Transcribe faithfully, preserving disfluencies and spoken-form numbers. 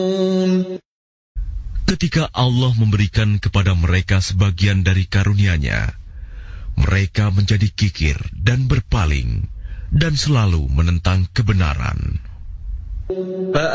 Ketika Allah memberikan kepada mereka sebagian dari karunia-Nya, mereka menjadi kikir dan berpaling dan selalu menentang kebenaran.